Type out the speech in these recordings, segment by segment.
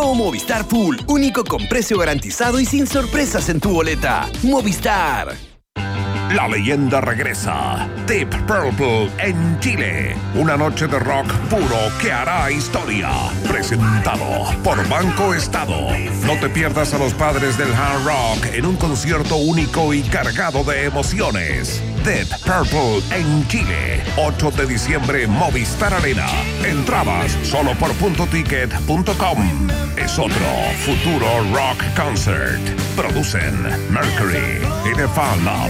Nuevo Movistar Full, único con precio garantizado y sin sorpresas en tu boleta. Movistar. La leyenda regresa. Deep Purple en Chile. Una noche de rock puro que hará historia. Presentado por Banco Estado. No te pierdas a los padres del hard rock en un concierto único y cargado de emociones. Deep Purple en Chile. 8 de diciembre, Movistar Arena. Entradas solo por puntoticket.com. Es otro futuro rock concert. Producen Mercury y The Fan Lab.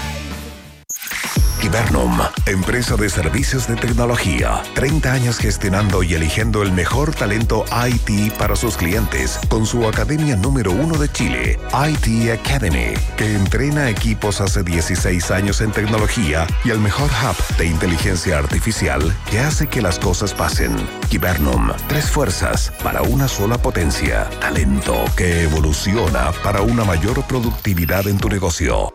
Hibernum, empresa de servicios de tecnología. 30 años gestionando y eligiendo el mejor talento IT para sus clientes con su academia número 1 de Chile, IT Academy, que entrena equipos hace 16 años en tecnología y el mejor hub de inteligencia artificial que hace que las cosas pasen. Hibernum, 3 fuerzas para una sola potencia. Talento que evoluciona para una mayor productividad en tu negocio.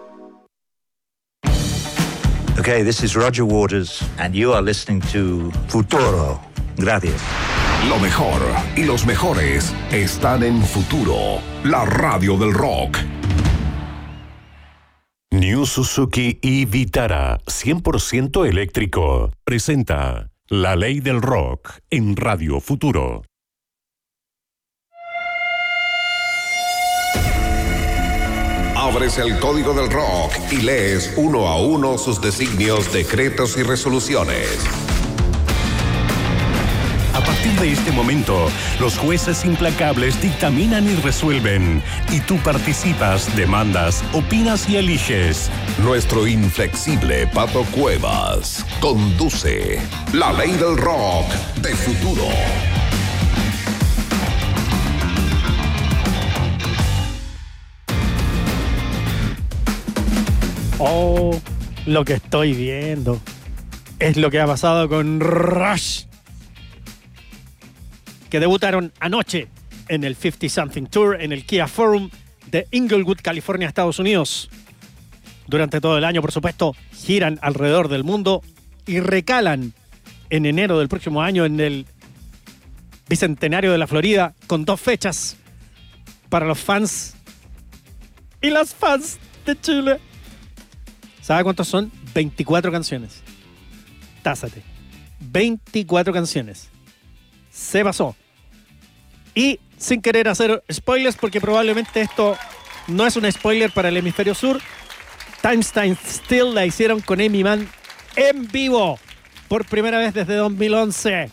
Okay, this is Roger Waters, and you are listening to Futuro. Gracias. Lo mejor y los mejores están en Futuro, la radio del rock. New Suzuki e-Vitara, 100% eléctrico, presenta La Ley del Rock en Radio Futuro. Abres el código del rock y lees uno a uno sus designios, decretos y resoluciones. A partir de este momento, los jueces implacables dictaminan y resuelven. Y tú participas, demandas, opinas y eliges. Nuestro inflexible Pato Cuevas conduce La Ley del Rock de Futuro. Oh, lo que estoy viendo es lo que ha pasado con Rush, que debutaron anoche en el 50 Something Tour en el Kia Forum de Inglewood, California, Estados Unidos. Durante todo el año, por supuesto, giran alrededor del mundo y recalan en enero del próximo año en el Bicentenario de la Florida con 2 fechas para los fans y las fans de Chile. ¿Sabe cuántos son? 24 canciones. Tásate. 24 canciones. Se pasó. Y sin querer hacer spoilers, porque probablemente esto no es un spoiler para el hemisferio sur, Time Stands Still la hicieron con Amy Mann en vivo. Por primera vez desde 2011.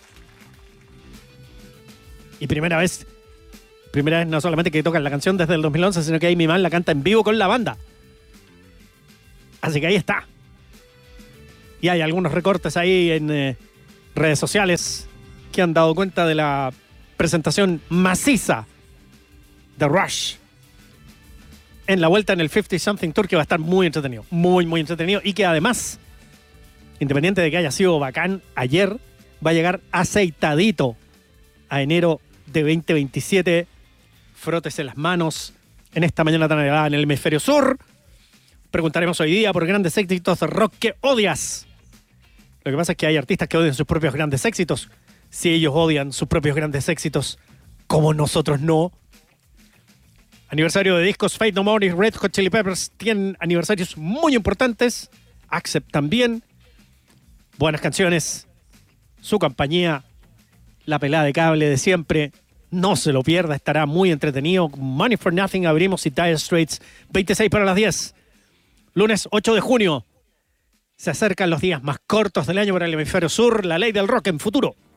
Y primera vez no solamente que tocan la canción desde el 2011, sino que Amy Mann la canta en vivo con la banda. Así que ahí está. Y hay algunos recortes ahí en redes sociales que han dado cuenta de la presentación maciza de Rush en la vuelta en el 50 Something Tour, que va a estar muy entretenido. Muy, muy entretenido. Y que además, independiente de que haya sido bacán ayer, va a llegar aceitadito a enero de 2027. Frótese las manos en esta mañana tan helada en el hemisferio sur. Preguntaremos hoy día por grandes éxitos de rock que odias. Lo que pasa es que hay artistas que odian sus propios grandes éxitos. Si ellos odian sus propios grandes éxitos, como nosotros no. Aniversario de discos, Faith No More y Red Hot Chili Peppers tienen aniversarios muy importantes. Accept también. Buenas canciones. Su compañía, la pelada de cable de siempre. No se lo pierda, estará muy entretenido. Money for Nothing abrimos y Dire Straits, 26 para las 10. Lunes 8 de junio. Se acercan los días más cortos del año para el hemisferio sur. La Ley del Rock en Futuro.